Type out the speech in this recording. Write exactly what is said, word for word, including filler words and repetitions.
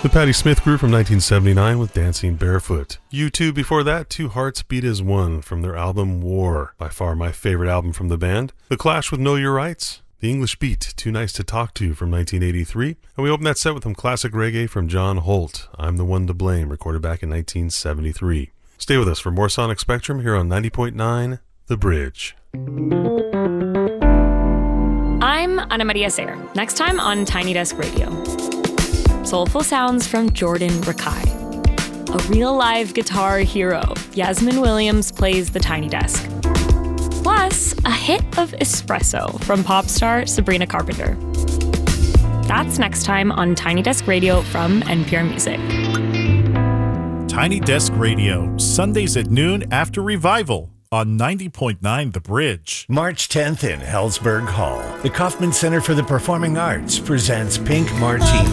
The Patti Smith Group from nineteen seventy-nine with Dancing Barefoot. U two before that, Two Hearts Beat as One from their album War, by far my favorite album from the band. The Clash with Know Your Rights. The English Beat, Too Nice to Talk To from nineteen eighty-three. And we opened that set with some classic reggae from John Holt, I'm the One to Blame, recorded back in nineteen seventy-three. Stay with us for more Sonic Spectrum here on ninety point nine The Bridge. I'm Ana Maria Sayre. Next time on Tiny Desk Radio. Soulful sounds from Jordan Rakai. A real live guitar hero, Yasmin Williams plays the Tiny Desk. Plus, a hit of espresso from pop star Sabrina Carpenter. That's next time on Tiny Desk Radio from N P R Music. Tiny Desk Radio, Sundays at noon after Revival on ninety point nine The Bridge. March tenth in Hellsberg Hall. The Kaufman Center for the Performing Arts presents Pink Martini.